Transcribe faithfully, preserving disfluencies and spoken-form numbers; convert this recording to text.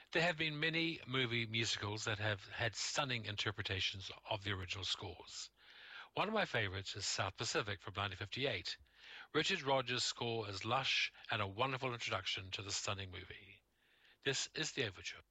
There have been many movie musicals that have had stunning interpretations of the original scores. One of my favorites is South Pacific from nineteen fifty-eight. Richard Rodgers' score is lush and a wonderful introduction to the stunning movie. This is the overture.